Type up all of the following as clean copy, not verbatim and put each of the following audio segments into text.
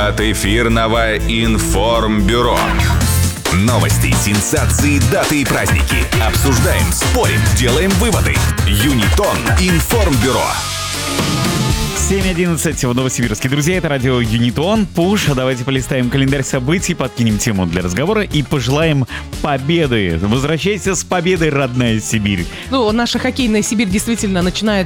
от эфирного информбюро. Новости, сенсации, даты и праздники. Обсуждаем, спорим, делаем выводы. Юнитон информбюро. 7:11 в Новосибирске. Друзья, это радио Юнитон. Пуш. Давайте полистаем календарь событий, подкинем тему для разговора и пожелаем победы. Возвращайся с победой, родная Сибирь. Ну, наша хоккейная Сибирь действительно начинает...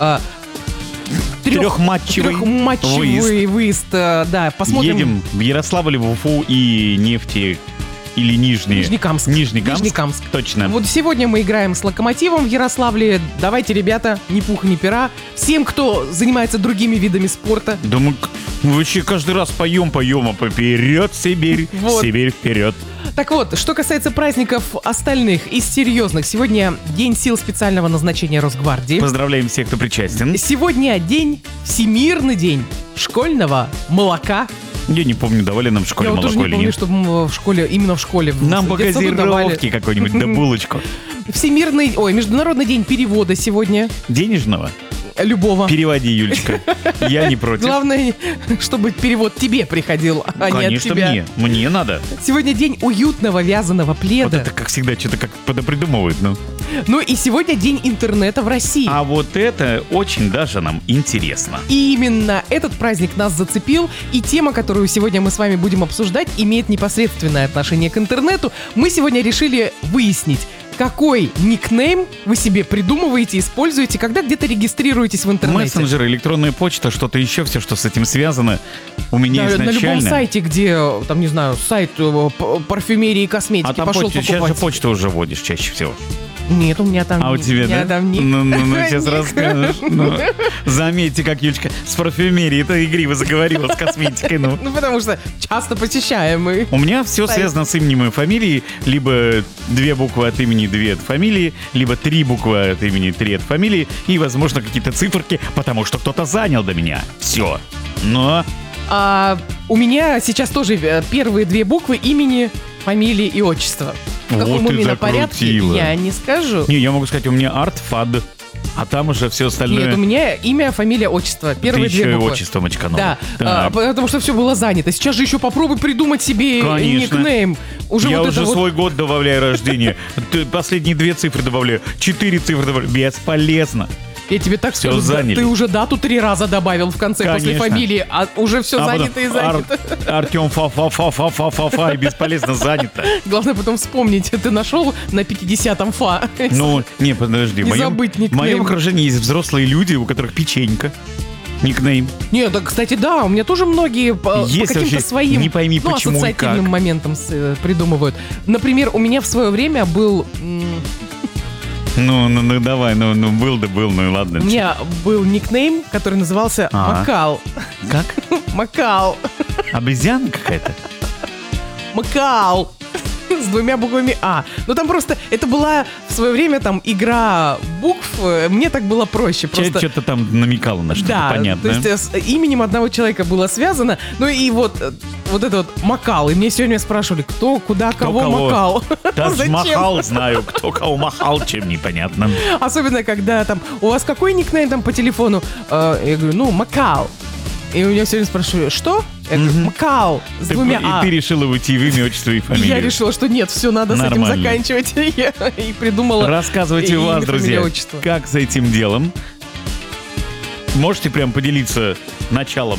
Трехматчевый выезд. Да, посмотрим. Едем в Ярославль, в Уфу и Нефти... Или Нижнекамск. Нижнекамск. Точно. Вот сегодня мы играем с Локомотивом в Ярославле. Давайте, ребята, ни пуха, ни пера. Всем, кто занимается другими видами спорта. Да мы вообще каждый раз поем, а вперед, Сибирь, вот. Сибирь вперед. Так вот, что касается праздников остальных из серьезных. Сегодня День сил специального назначения Росгвардии. Поздравляем всех, кто причастен. Сегодня Всемирный день школьного молока. Я не помню, давали нам в школе молоко или нет. Я тоже не помню, чтобы в школе, именно в школе. Нам по газировке какой-нибудь, да булочку. Международный день перевода сегодня. Денежного? Любого. Переводи, Юлечка. Я не против. Главное, чтобы перевод тебе приходил, а не от тебя. Конечно, мне надо. Сегодня день уютного вязаного пледа. Вот это, как всегда, что-то как подопридумывают, ну. Ну и сегодня день интернета в России. А вот это очень даже нам интересно. И именно этот праздник нас зацепил, и тема, которую сегодня мы с вами будем обсуждать, имеет непосредственное отношение к интернету. Мы сегодня решили выяснить, какой никнейм вы себе придумываете, используете, когда где-то регистрируетесь в интернете. Мессенджеры, электронная почта, что-то еще, все, что с этим связано, у меня изначально... На любом сайте, где, там, не знаю, сайт парфюмерии и косметики, там пошел покупать. Сейчас же почту уже вводишь чаще всего. Нет, у меня там... А у тебя, да? Там нет. Ну, сейчас расскажешь. Заметьте, как Юлечка с парфюмерией это игриво заговорила, с косметикой. Ну, потому что часто посещаемый. У меня все связано с именем и фамилией. Либо 2 буквы от имени, 2 от фамилии, либо 3 буквы от имени, 3 от фамилии. И, возможно, какие-то циферки, потому что кто-то занял до меня. Все. Но... у меня сейчас тоже первые 2 буквы имени, фамилии и отчества. В каком именно порядке, я не скажу. Не, я могу сказать, у меня артфад, а там уже все остальное. Нет, у меня имя, фамилия, отчество. Первые 2 буквы. И отчество мочкануло. Да, потому что все было занято. Сейчас же еще попробуй придумать себе никнейм. Я уже свой год добавляю рождения. Последние 2 цифры добавляю, 4 цифры добавляю. Бесполезно. Я тебе так скажу, заняли. Ты уже дату 3 раза добавил в конце после фамилии, а уже все занято и занято. Артем фа-фа-фа-фа-фа-фа-фа, и бесполезно занято. Главное потом вспомнить, ты нашел на 50-м фа. Ну, не, подожди. Не забыть никнейм. В моем окружении есть взрослые люди, у которых печенька. Никнейм. Нет, да, кстати, да, у меня тоже многие по каким-то своим, не пойми, почему ассоциативным моментам придумывают. Например, у меня в свое время был... Ну, давай, был, ну и ладно. У меня был никнейм, который назывался Макал. Как? Макал. Обезьяна какая-то? Макал. С 2 буквами А. Ну там просто, это была в свое время там игра букв, мне так было проще. Просто... Что-то там намекало на что-то понятное. Да, то есть с именем одного человека было связано, ну и вот это вот Макал. И мне сегодня спрашивали, кто, куда, кого макал. Тадж-Махал, знаю, кто кого махал, чем непонятно. Особенно, когда там, у вас какой никнейм там по телефону? Я говорю, Макал. И у меня все время спрашивали, что? Я говорю, Макал с 2 А. И ты решила уйти в имя, отчество и фамилию. Я решила, что нет, все, надо Нормально. с этим заканчивать. И придумала. Рассказывайте у вас, друзья, отчество. Как с этим делом. Можете прям поделиться началом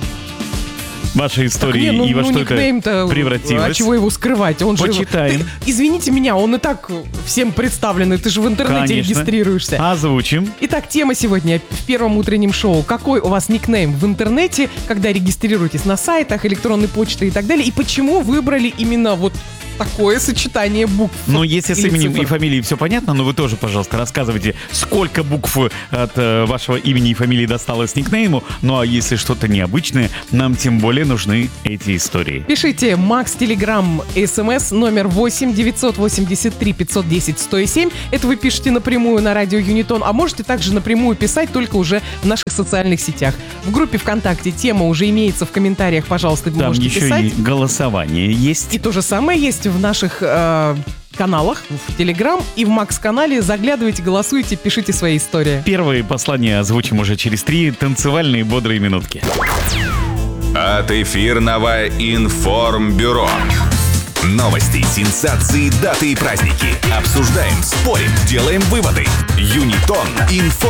вашей истории и во что это превратилось. А чего его скрывать? Он Почитаем. Же... Извините меня, он и так всем представленный. Ты же в интернете регистрируешься. Озвучим. Итак, тема сегодня в первом утреннем шоу. Какой у вас никнейм в интернете, когда регистрируетесь на сайтах, электронной почты и так далее? И почему выбрали именно вот такое сочетание букв? Ну, если с именем цифр и фамилией все понятно, но вы тоже, пожалуйста, рассказывайте, сколько букв от вашего имени и фамилии досталось никнейму. Ну, а если что-то необычное, нам тем более нужны эти истории. Пишите Макс Телеграм СМС номер 8 983 510 107. Это вы пишете напрямую на радио Юнитон, а можете также напрямую писать только уже в наших социальных сетях. В группе ВКонтакте тема уже имеется в комментариях, пожалуйста, вы можете писать. Там еще и голосование есть. И то же самое есть в наших каналах, в Телеграм и в Макс-канале. Заглядывайте, голосуйте, пишите свои истории. Первые послания озвучим уже через 3 танцевальные бодрые минутки. от эфирного информбюро. Новости, сенсации, даты и праздники. Обсуждаем, спорим, делаем выводы. Юнитон.